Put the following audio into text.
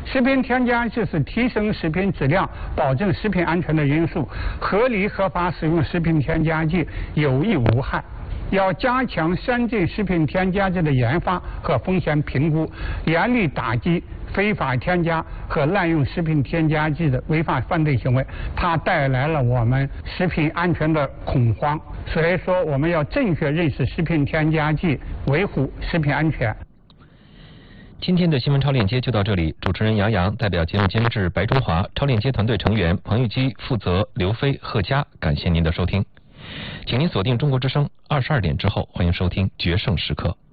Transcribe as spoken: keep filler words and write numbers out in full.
食品添加剂是提升食品质量、保证食品安全的因素。合理合法使用食品添加剂有益无害。要加强先进食品添加剂的研发和风险评估，严厉打击非法添加和滥用食品添加剂的违法犯罪行为。它带来了我们食品安全的恐慌，所以说我们要正确认识食品添加剂，维护食品安全。 今天的新闻超链接就到这里，主持人杨洋代表节目监制白中华、超链接团队成员彭玉基、负责刘飞、贺佳，感谢您的收听。请您锁定中国之声，二十二点之后欢迎收听《决胜时刻》。